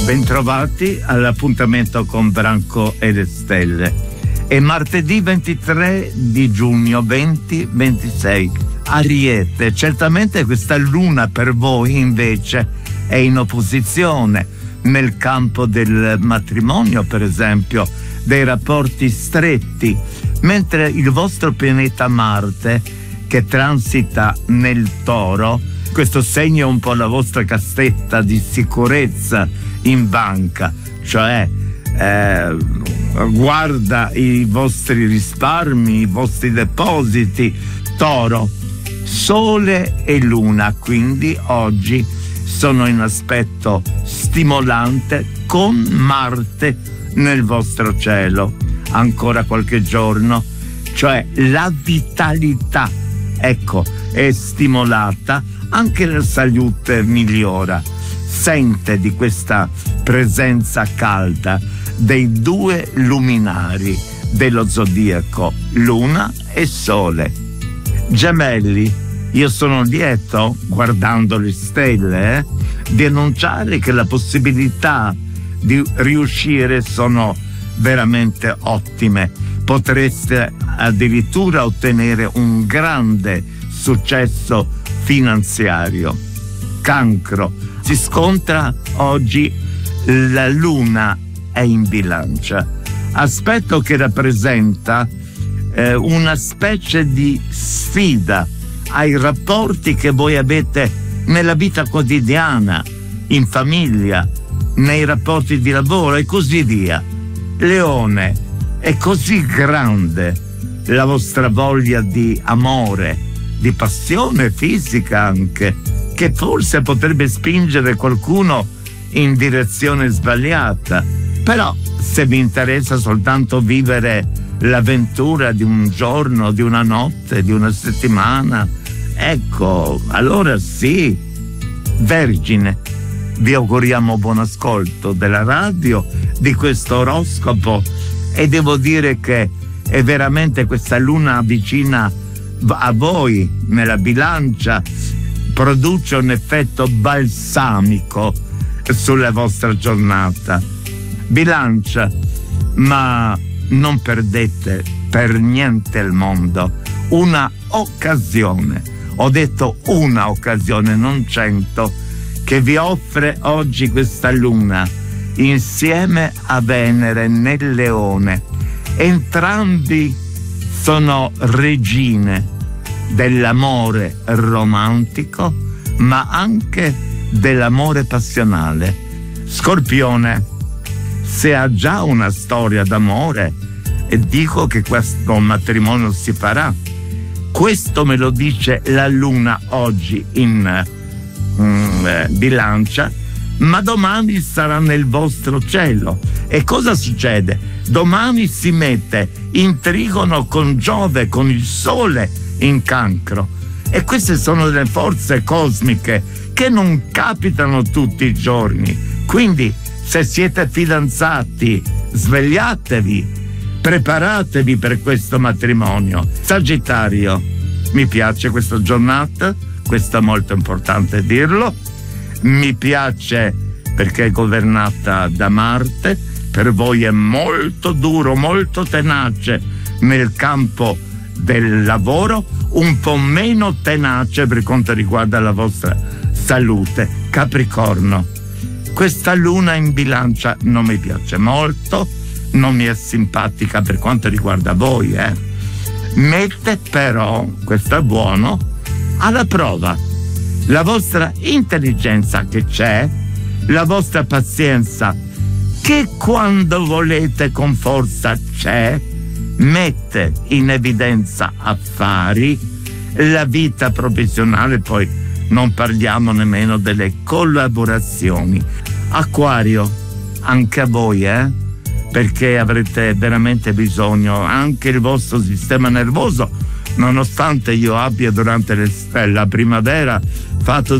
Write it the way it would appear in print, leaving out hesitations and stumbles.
Bentrovati all'appuntamento con Branco e le Stelle. È martedì 23 di giugno 2026. Ariete, certamente questa luna per voi invece è in opposizione nel campo del matrimonio, per esempio, dei rapporti stretti, mentre il vostro pianeta Marte, che transita nel Toro, questo segna un po' la vostra cassetta di sicurezza in banca, cioè guarda i vostri risparmi, i vostri depositi. Toro, Sole e Luna quindi oggi sono in aspetto stimolante con Marte nel vostro cielo ancora qualche giorno, cioè la vitalità, ecco, è stimolata, anche la salute migliora. Sente di questa presenza calda dei due luminari dello zodiaco, Luna e Sole. Gemelli, io sono lieto, guardando le stelle, di annunciare che le possibilità di riuscire sono veramente ottime. Potreste addirittura ottenere un grande successo finanziario. Cancro, si scontra oggi la Luna è in Bilancia, aspetto che rappresenta una specie di sfida ai rapporti che voi avete nella vita quotidiana, in famiglia, nei rapporti di lavoro e così via. Leone, è così grande la vostra voglia di amore, di passione fisica anche, che forse potrebbe spingere qualcuno in direzione sbagliata. Però se vi interessa soltanto vivere l'avventura di un giorno, di una notte, di una settimana, ecco, allora sì. Vergine, vi auguriamo buon ascolto della radio, di questo oroscopo, e devo dire che è veramente questa luna vicina a voi nella Bilancia produce un effetto balsamico sulla vostra giornata. Bilancia, ma non perdete per niente al mondo una occasione, ho detto una occasione, non 100, che vi offre oggi questa luna insieme a Venere nel Leone. Entrambi sono regine dell'amore romantico, ma anche dell'amore passionale. Scorpione, se ha già una storia d'amore, e dico che questo matrimonio si farà. Questo me lo dice la luna oggi in Bilancia, ma domani sarà nel vostro cielo. E cosa succede? Domani si mette in trigono con Giove, con il Sole in Cancro, e queste sono delle forze cosmiche che non capitano tutti i giorni. Quindi se siete fidanzati, svegliatevi, preparatevi per questo matrimonio. Sagittario, mi piace questa giornata, questo è molto importante dirlo, mi piace perché è governata da Marte, per voi è molto duro, molto tenace nel campo del lavoro, un po' meno tenace per quanto riguarda la vostra salute. Capricorno, questa luna in Bilancia non mi piace molto, non mi è simpatica per quanto riguarda voi, Mette però, questo è buono, alla prova la vostra intelligenza che c'è, la vostra pazienza che quando volete con forza c'è, mette in evidenza affari, la vita professionale, poi non parliamo nemmeno delle collaborazioni. Acquario, anche a voi, perché avrete veramente bisogno, anche il vostro sistema nervoso, nonostante io abbia durante la primavera fatto